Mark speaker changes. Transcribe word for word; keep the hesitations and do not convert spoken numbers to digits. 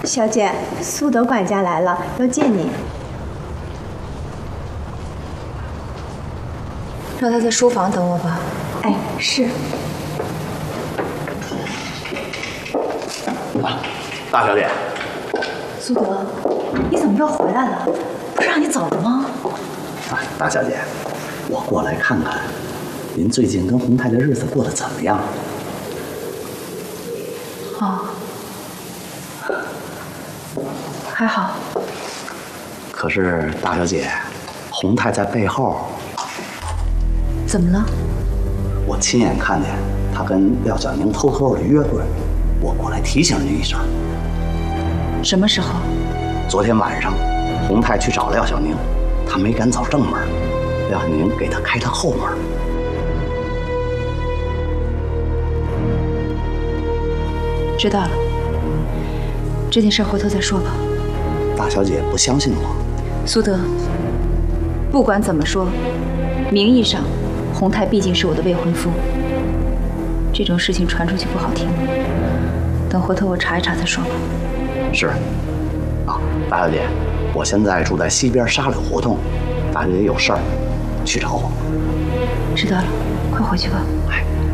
Speaker 1: 小姐，苏德管家来了，要见你。
Speaker 2: 让他在书房等我吧。
Speaker 1: 哎，是。
Speaker 3: 啊，大小姐。
Speaker 2: 苏德，你怎么又回来了？不是让你走了吗？
Speaker 3: 啊，大小姐，我过来看看，您最近跟洪泰的日子过得怎么样？
Speaker 2: 哦，还好。
Speaker 3: 可是大小姐，洪泰在背后……
Speaker 2: 怎么了？
Speaker 3: 我亲眼看见他跟廖小宁偷偷的约会，我过来提醒您一声。
Speaker 2: 什么时候？
Speaker 3: 昨天晚上，洪泰去找廖小宁，他没敢走正门，廖小宁给他开的后门。
Speaker 2: 知道了，这件事回头再说吧。
Speaker 3: 大小姐不相信我？
Speaker 2: 苏德，不管怎么说，名义上洪泰毕竟是我的未婚夫，这种事情传出去不好听，等回头我查一查再说吧。
Speaker 3: 是。啊，大小姐，我现在住在西边沙柳胡同，大小姐有事儿去找我。
Speaker 2: 知道了，快回去吧。
Speaker 3: 哎。